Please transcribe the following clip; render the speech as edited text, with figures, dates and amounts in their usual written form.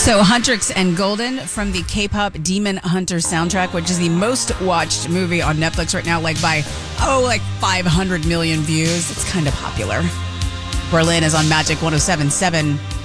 So Huntrix and Golden from the K-pop Demon Hunter soundtrack, which is the most watched movie on Netflix right now, like 500 million views. It's kind of popular. Berlin is on Magic 107.7.